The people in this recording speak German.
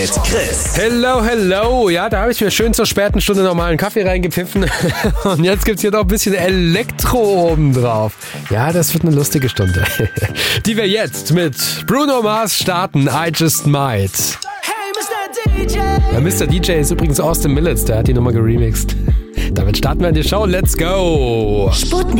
mit Chris. Hello. Ja, da habe ich mir schön zur späten Stunde nochmal einen Kaffee reingepfiffen. Und jetzt gibt's hier noch ein bisschen Elektro oben drauf. Ja, das wird eine lustige Stunde. Die wir jetzt mit Bruno Mars starten. I Just Might. Hey, Mr. DJ. Ja, Mr. DJ ist übrigens Austin Millets, der hat die Nummer geremixed. Damit starten wir in die Show. Let's go! Sputnik.